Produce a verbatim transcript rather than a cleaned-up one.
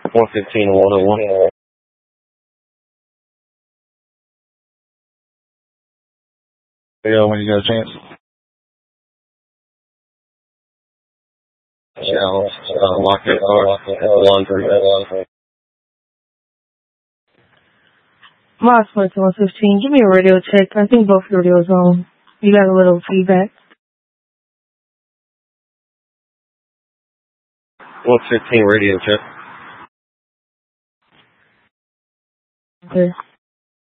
one fifteen, one oh one. Yeah, when you got a chance. Yeah, I'll uh, lock that car. Laundry. Moss one fifteen, give me a radio check. I think both radios on. You got a little feedback. one fifteen radio check. Okay.